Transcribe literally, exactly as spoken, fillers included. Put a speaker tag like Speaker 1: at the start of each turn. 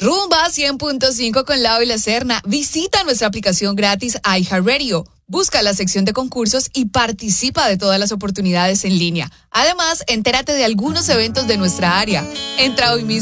Speaker 1: Rumba cien punto cinco con Lau y la Serna. Visita nuestra aplicación gratis iHeartRadio. Busca la sección de concursos y participa de todas las oportunidades en línea. Además, entérate de algunos eventos de nuestra área. Entra hoy mismo